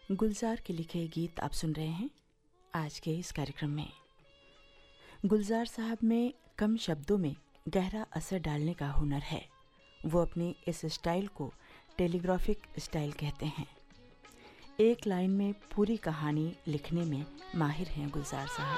गुलजार के लिखे गीत आप सुन रहे हैं आज के इस कार्यक्रम में। गुलजार साहब में कम शब्दों में गहरा असर डालने का हुनर है। वो अपने इस स्टाइल को टेलीग्राफिक स्टाइल कहते हैं। एक लाइन में पूरी कहानी लिखने में माहिर हैं गुलजार साहब।